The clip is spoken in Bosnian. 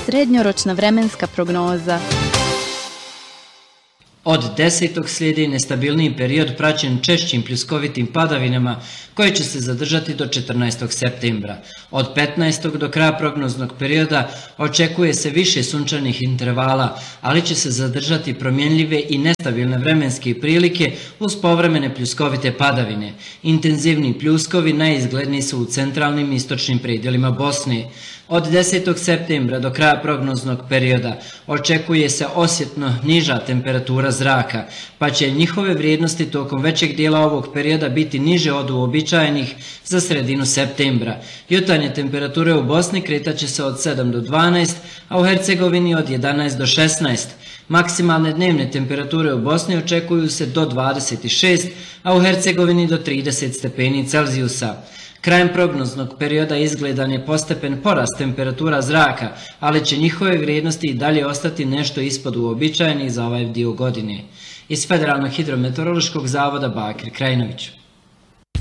Srednjoročna vremenska prognoza. Od 10. slijedi nestabilniji period praćen češćim pljuskovitim padavinama koji će se zadržati do 14. septembra. Od 15. do kraja prognoznog perioda očekuje se više sunčanih intervala, ali će se zadržati promjenljive i nestabilne vremenske prilike uz povremene pljuskovite padavine. Intenzivni pljuskovi najizgledniji su u centralnim i istočnim predjelima Bosne. Od 10. septembra do kraja prognoznog perioda očekuje se osjetno niža temperatura zraka, pa će njihove vrijednosti tokom većeg dijela ovog perioda biti niže od uobičajenih za sredinu septembra. Jutarnje temperature u Bosni kretat će se od 7 do 12, a u Hercegovini od 11 do 16. Maksimalne dnevne temperature u Bosni očekuju se do 26, a u Hercegovini do 30 stepeni Celzijusa. Krajem prognoznog perioda izgledan je postepen porast temperatura zraka, ali će njihove vrijednosti i dalje ostati nešto ispod uobičajenih za ovaj dio godine. Iz Federalnog hidrometeorološkog zavoda Bakir Krajinović.